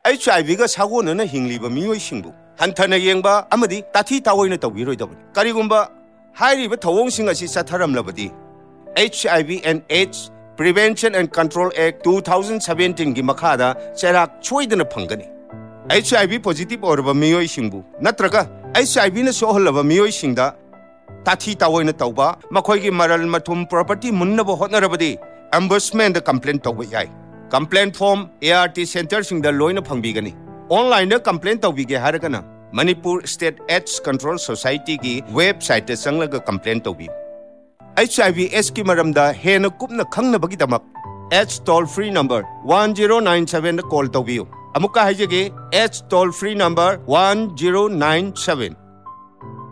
HIV ga sagona na hingliba miyoi singbu hanthana yengba amadi tathi tawoina tawbiroidabani karigumba hairiba thawong sing asi satharamlabadi HIV and AIDS Prevention and Control Act 2017 gi makhada cherak choidana phangani HIV positive orba miyoi singbu natraga HIV na soholaba miyoi singda tathi tawoina tawba makhoi gi maral mathum property munnabo hotnarabadi ombudsman da complaint tawba yai complaint form ART center singda loina phangbigani online da complaint tawbige haragana Manipur State AIDS Control Society ki website da sanglaga complaint tawbi HIV AIDS ki maramda hena kupna khangnabagi damak AIDS toll free number 1097 da call tawbiu amuka haijege AIDS toll free number 1097